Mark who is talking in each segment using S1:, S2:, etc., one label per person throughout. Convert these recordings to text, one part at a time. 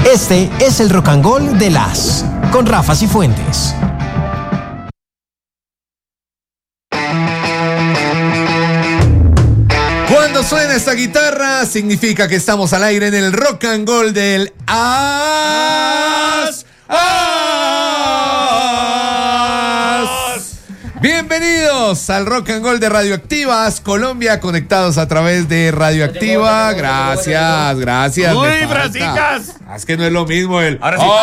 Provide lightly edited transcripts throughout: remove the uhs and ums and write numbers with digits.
S1: Este es el Rock and Roll de las con Rafa Cifuentes.
S2: Cuando suena esta guitarra, significa que estamos al aire en el Rock and Roll del As. Bienvenidos al Rock and Roll de Radioactiva As Colombia, conectados a través de Radioactiva. Gracias.
S3: Uy, frasicas.
S2: Es que no es lo mismo el.
S3: Ahora sí.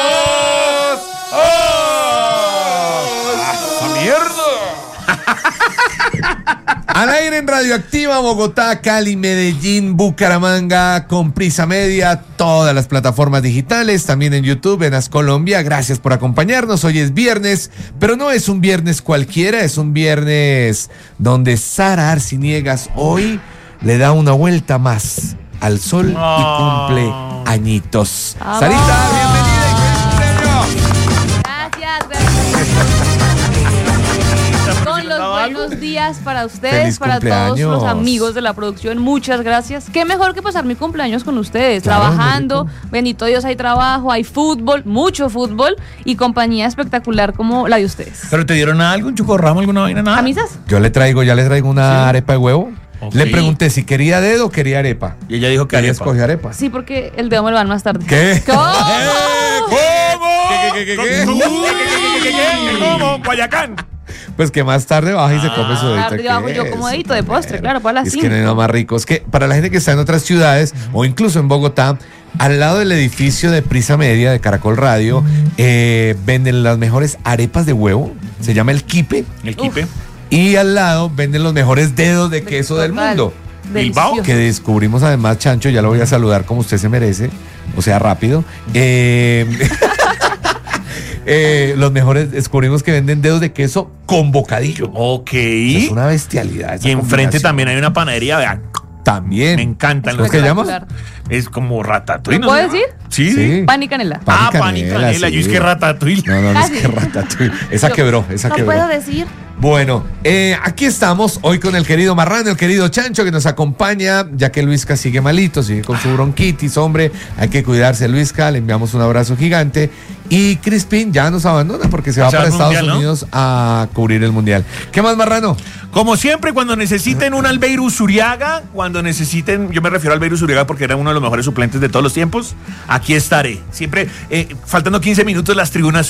S3: ¡Mierda!
S2: Al aire en Radioactiva, Bogotá, Cali, Medellín, Bucaramanga, con Prisa Media, todas las plataformas digitales, también en YouTube, en As Colombia. Gracias por acompañarnos. Hoy es viernes, pero no es un viernes cualquiera, es un viernes donde Sara Arciniegas hoy le da una vuelta más al sol y cumple añitos. Sarita, bienvenida y feliz cumpleaños.
S4: Gracias. Con los buenos días para ustedes,
S2: Feliz
S4: para
S2: cumpleaños.
S4: todos los amigos de la producción. Muchas gracias. Qué mejor que pasar mi cumpleaños con ustedes,
S2: Claro,
S4: trabajando. Bendito Dios, hay trabajo, hay fútbol, mucho fútbol y compañía espectacular como la de ustedes.
S3: ¿Pero te dieron algo, un chocorramo, alguna vaina, nada?
S4: ¿Camisas?
S2: Ya le traigo una arepa de huevo.
S3: Ok.
S2: Le pregunté si quería dedo o quería arepa.
S3: Y ella dijo que
S2: Ella
S3: arepa.
S2: escogió arepa.
S4: Sí, porque el dedo me lo dan más tarde.
S2: ¿Qué?
S4: ¿Cómo?
S3: ¿Cómo? Guayacán.
S2: Pues que más tarde baja y se come su dedito.
S4: Tarde bajo yo como dedito de postre, claro, para las
S2: Es
S4: 5.
S2: que no hay nada más rico. Es que para la gente que está en otras ciudades o incluso en Bogotá, al lado del edificio de Prisa Media de Caracol Radio, venden las mejores arepas de huevo. Se llama el Quipe.
S3: El quipe.
S2: Y al lado venden los mejores dedos de queso del mundo.
S3: Bilbao,
S2: Que descubrimos además, Chancho, ya lo voy a saludar como usted se merece, o sea, rápido. Los mejores, descubrimos que venden dedos de queso con bocadillo.
S3: Ok.
S2: Es una bestialidad. esa
S3: Y enfrente
S2: combinación.
S3: también hay una panadería, vean.
S2: También.
S3: Me encantan
S2: ¿Cómo
S3: los
S2: es que se llama?
S3: Es como ratatouille.
S4: ¿Lo
S3: ¿no?
S4: puedo decir?
S3: Sí.
S2: Sí.
S4: Pan y canela.
S3: Pan y canela.
S2: sí.
S3: Yo es que ratatouille.
S2: No es
S4: Casi.
S2: que ratatouille. Esa
S4: Yo-
S2: quebró.
S4: No puedo decir.
S2: Bueno, aquí estamos hoy con el querido Marrano, el querido Chancho que nos acompaña, ya que Luisca sigue malito, sigue con su bronquitis, hombre, hay que cuidarse, Luisca, le enviamos un abrazo gigante. Y Crispin ya nos abandona porque se va
S3: Se va
S2: para
S3: al
S2: Estados
S3: Mundial, ¿no?
S2: Unidos a cubrir el Mundial. ¿Qué más, Marrano?
S3: Como siempre, cuando necesiten un Albeiro Zuriaga, cuando necesiten, yo me refiero a Albeiro Zuriaga porque era uno de los mejores suplentes de todos los tiempos, aquí estaré. Siempre, faltando 15 minutos, las tribunas,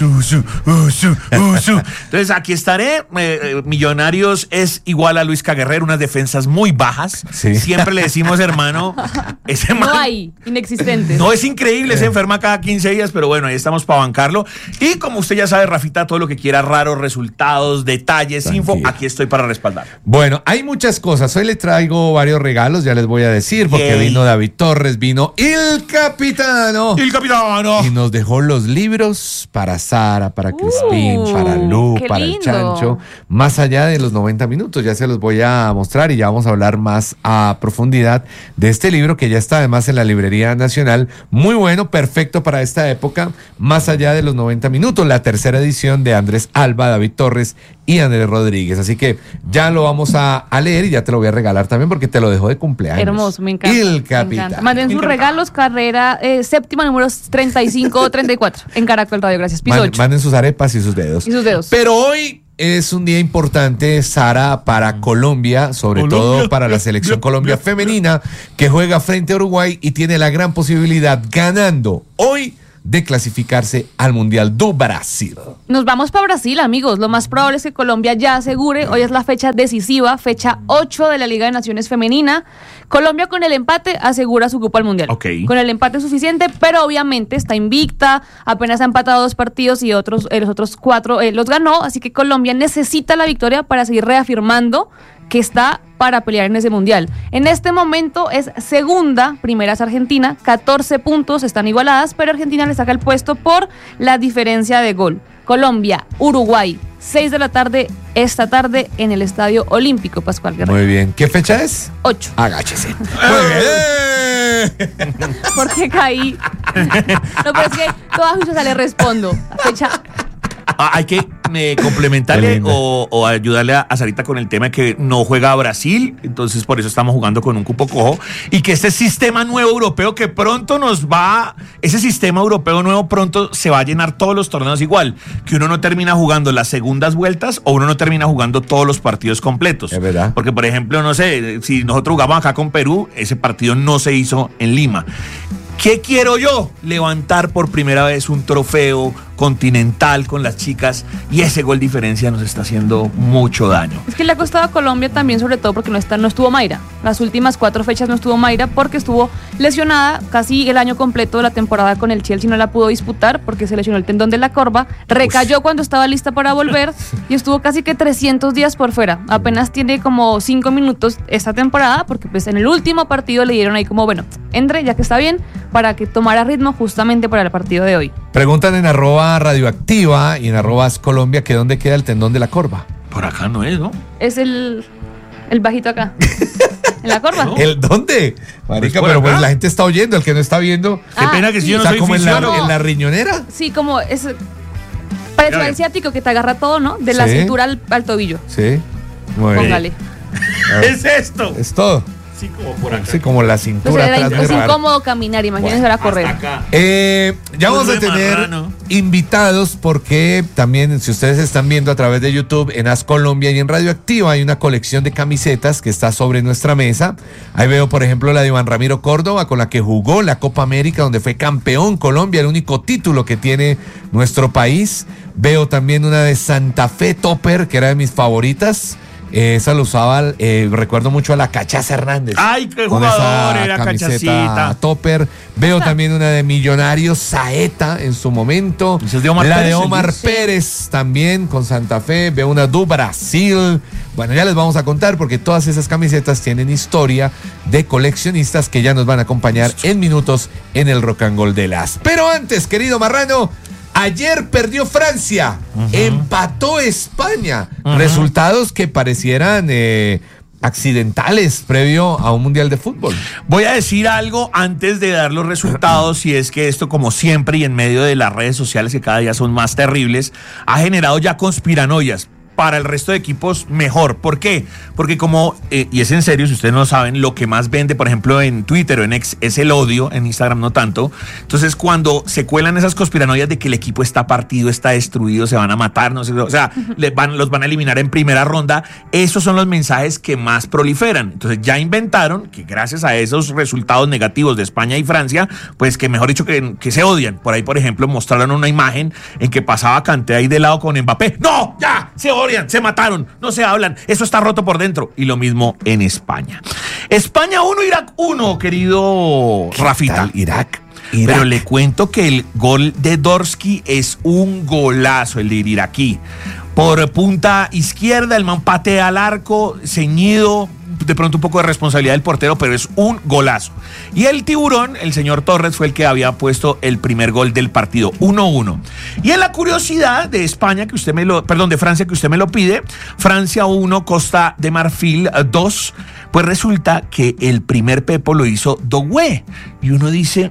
S3: Entonces, aquí estaré. Millonarios es igual a Luis Caguerrero, unas defensas muy bajas.
S2: Sí.
S3: Siempre le decimos, hermano, ese
S4: No
S3: man-
S4: hay, inexistentes.
S3: No, es increíble, se enferma cada 15 días, pero bueno, ahí estamos para bancarlo. Y como usted ya sabe, Rafita, todo lo que quiera, raros resultados, detalles,
S2: Tranquilo.
S3: info, aquí estoy para respaldar.
S2: Bueno, hay muchas cosas. Hoy le traigo varios regalos, ya les voy a decir, porque
S3: Yay.
S2: vino David Torres, vino El Capitano.
S3: El capitano.
S2: Y nos dejó los libros para Sara, para Crispín, para Lu,
S4: qué
S2: para
S4: lindo.
S2: el Chancho, más allá de los 90 minutos. Ya se los voy a mostrar y ya vamos a hablar más a profundidad de este libro que ya está además en la Librería Nacional. Muy bueno, perfecto para esta época, más allá de los 90 minutos. La tercera edición de Andrés Alba, David Torres y Andrés Rodríguez. Así que ya lo vamos a leer y ya te lo voy a regalar también porque te lo dejo de cumpleaños.
S4: Hermoso, me encanta.
S2: El
S4: me encanta.
S2: Capitano.
S4: Manden sus regalos, carrera séptima, números 35 o 34 en Caracol Radio. Gracias. Piso 8.
S2: Manden sus arepas y sus dedos.
S4: Y sus dedos.
S2: Pero hoy es un día importante, Sara, para Colombia, sobre
S3: Colombia.
S2: todo para la selección Colombia femenina, que juega frente a Uruguay y tiene la gran posibilidad, ganando hoy, de clasificarse al Mundial do Brasil.
S4: Nos vamos para Brasil, amigos. Lo más probable es que Colombia ya asegure. Hoy es la fecha decisiva, fecha 8 de la Liga de Naciones Femenina. Colombia con el empate asegura su cupo al Mundial.
S3: Ok.
S4: Con el empate es suficiente, pero obviamente está invicta. Apenas ha empatado 2 partidos y los otros 4 los ganó. Así que Colombia necesita la victoria para seguir reafirmando que está para pelear en ese Mundial. En este momento es segunda, primera es Argentina, 14 puntos, están igualadas, pero Argentina le saca el puesto por la diferencia de gol. Colombia, Uruguay, 6 de la tarde, esta tarde en el Estadio Olímpico Pascual Guerrero.
S2: Muy bien. ¿Qué fecha es?
S4: 8.
S2: Agáchese.
S4: ¿Por qué caí? No, pero es que toda justicia le respondo. Fecha
S3: Hay que complementarle o ayudarle a Sarita con el tema de que no juega Brasil, entonces por eso estamos jugando con un cupo cojo, y que este sistema nuevo europeo que pronto ese sistema europeo nuevo pronto se va a llenar todos los torneos igual, que uno no termina jugando las segundas vueltas o uno no termina jugando todos los partidos completos.
S2: Es verdad.
S3: Porque, por ejemplo, no sé, si nosotros jugamos acá con Perú, ese partido no se hizo en Lima. ¿Qué quiero yo? Levantar por primera vez un trofeo continental con las chicas, y ese gol diferencia nos está haciendo mucho daño.
S4: Es que le ha costado a Colombia también, sobre todo porque no estuvo Mayra. Las últimas 4 fechas no estuvo Mayra porque estuvo lesionada casi el año completo de la temporada con el Chelsea, no la pudo disputar porque se lesionó el tendón de la corva, recayó cuando estaba lista para volver y estuvo casi que 300 días por fuera. Apenas tiene como 5 minutos esta temporada porque pues en el último partido le dieron ahí como, bueno, entre ya que está bien, para que tomara ritmo justamente para el partido de hoy.
S2: Preguntan en @radioactiva y en @Colombia que dónde queda el tendón de la corva.
S3: Por acá no es, ¿no?
S4: Es el bajito acá. ¿En la corva?
S3: No.
S2: ¿El dónde? Marica,
S3: por
S2: pero
S3: acá.
S2: pues la gente está oyendo, el que no está viendo.
S3: Qué pena que si yo no soy
S2: como en
S3: fisiólogo.
S2: la riñonera.
S4: Sí, como es parece
S3: Mira,
S4: el ciático que te agarra todo, ¿no? De la
S2: Sí.
S4: cintura al tobillo.
S2: Sí. Muy bien.
S4: Póngale.
S3: Es esto.
S2: Es todo.
S3: Sí, como por acá.
S2: Sí, como la
S4: Pues
S2: cintura atrás.
S4: es
S2: muy raro.
S4: incómodo caminar, imagínense ahora correr.
S3: Hasta acá.
S2: Ya vamos a
S3: Muslo de
S2: tener
S3: marrano.
S2: invitados porque también, si ustedes están viendo a través de YouTube en As Colombia y en Radioactiva, hay una colección de camisetas que está sobre nuestra mesa. Ahí veo, por ejemplo, la de Iván Ramiro Córdoba, con la que jugó la Copa América, donde fue campeón Colombia, el único título que tiene nuestro país. Veo también una de Santa Fe Topper, que era de mis favoritas. Esa lo usaba, recuerdo mucho a la Cachaza Hernández.
S3: Ay, qué
S2: con
S3: jugador
S2: esa
S3: era
S2: camiseta
S3: Cachacita.
S2: Topper. Veo también una de Millonarios Saeta en su momento.
S3: Esa es de Omar
S2: la
S3: Pérez,
S2: de
S3: el
S2: Omar
S3: Luis.
S2: Pérez también con Santa Fe. Veo una do Brasil. Bueno, ya les vamos a contar porque todas esas camisetas tienen historia de coleccionistas que ya nos van a acompañar en minutos en el Rock and Roll de las. Pero antes, querido Marrano, ayer perdió Francia, empató España. Resultados que parecieran accidentales previo a un mundial de fútbol.
S3: Voy a decir algo antes de dar los resultados, y es que esto, como siempre, y en medio de las redes sociales que cada día son más terribles, ha generado ya conspiranoias. Para el resto de equipos mejor. ¿Por qué? Porque como, y es en serio, si ustedes no lo saben, lo que más vende, por ejemplo, en Twitter o en X es el odio, en Instagram no tanto. Entonces, cuando se cuelan esas conspiranoias de que el equipo está partido, está destruido, se van a matar, no sé, o sea, los van a eliminar en primera ronda, esos son los mensajes que más proliferan. Entonces, ya inventaron que gracias a esos resultados negativos de España y Francia, pues que mejor dicho que se odian. Por ahí, por ejemplo, mostraron una imagen en que pasaba Kanté ahí de lado con Mbappé. ¡No! ¡Ya! ¡Se odian! Se mataron, no se hablan, eso está roto por dentro. Y lo mismo en España. España 1, Irak 1, querido Rafita.
S2: Tal, Irak.
S3: Pero le cuento que el gol de Dorsky es un golazo, el de iraquí. Por punta izquierda, el man patea al arco, ceñido, de pronto un poco de responsabilidad del portero, pero es un golazo. Y el tiburón, el señor Torres, fue el que había puesto el primer gol del partido, 1-1. Y en la curiosidad de España, que usted de Francia, que usted me lo pide, Francia 1, Costa de Marfil 2, pues resulta que el primer Pepo lo hizo Doué. Y uno dice,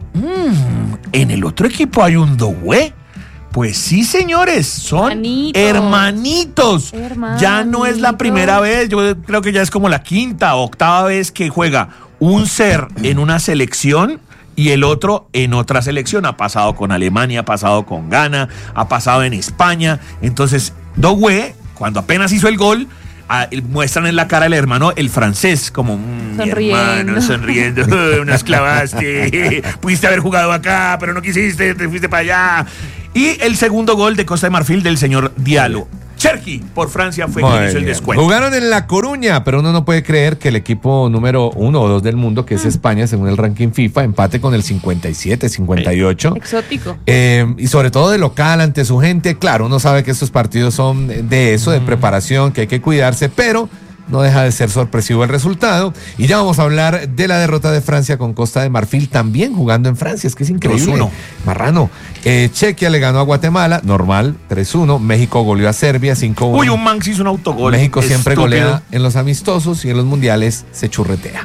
S3: en el otro equipo hay un Doué. Pues sí, señores, son hermanitos. Ya no es la primera vez, yo creo que ya es como la quinta o octava vez que juega un ser en una selección y el otro en otra selección. Ha pasado con Alemania, ha pasado con Ghana, ha pasado en España. Entonces, Doué, cuando apenas hizo el gol, muestran en la cara del hermano, el francés, como sonriendo. Sonriendo, nos clavaste, pudiste haber jugado acá, pero no quisiste, te fuiste para allá. Y el segundo gol de Costa de Marfil del señor Diallo. Cherki por Francia fue quien hizo el descuento.
S2: Jugaron en La Coruña, pero uno no puede creer que el equipo número 1 o 2 del mundo, que es España, según el ranking FIFA, empate con el 57, 58.
S4: Exótico.
S2: Y sobre todo de local ante su gente. Claro, uno sabe que estos partidos son de eso, de preparación, que hay que cuidarse, pero no deja de ser sorpresivo el resultado. Y ya vamos a hablar de la derrota de Francia con Costa de Marfil, también jugando en Francia. Es que es increíble.
S3: 2-1.
S2: Marrano. Chequia le ganó a Guatemala, normal, 3-1. México goleó a Serbia, 5-1.
S3: Uy, un man se hizo un autogol.
S2: México siempre
S3: estúpido.
S2: golea en los amistosos y en los mundiales se churretea.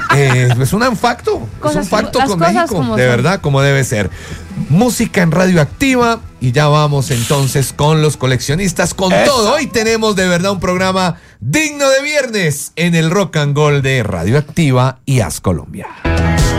S2: Es un facto. Es un facto
S4: las
S2: con
S4: cosas
S2: México.
S4: como
S2: De
S4: son.
S2: verdad, como debe ser. Música en Radioactiva. Y ya vamos entonces con los coleccionistas, con
S3: Eso.
S2: todo. Hoy tenemos de verdad un programa digno de viernes en el Rock and Roll de Radioactiva y Haz Colombia.